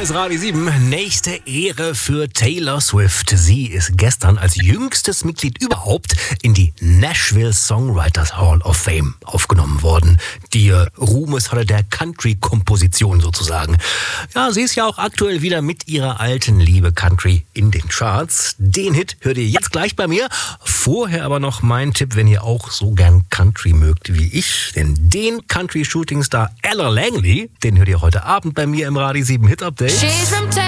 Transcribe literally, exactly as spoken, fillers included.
ist Radio sieben. Nächste Ehre für Taylor Swift. Sie ist gestern als jüngstes Mitglied überhaupt in die Nashville Songwriters Hall of Fame aufgenommen worden. Die Ruhmeshalle der Country-Komposition sozusagen. Ja, sie ist ja auch aktuell wieder mit ihrer alten Liebe Country in den Charts. Den Hit hört ihr jetzt gleich bei mir. Vorher aber noch mein Tipp, wenn ihr auch so gern Country mögt wie ich. Denn den Country-Shooting-Star Ella Langley, den hört ihr heute Abend bei mir im Radio sieben Hit Update.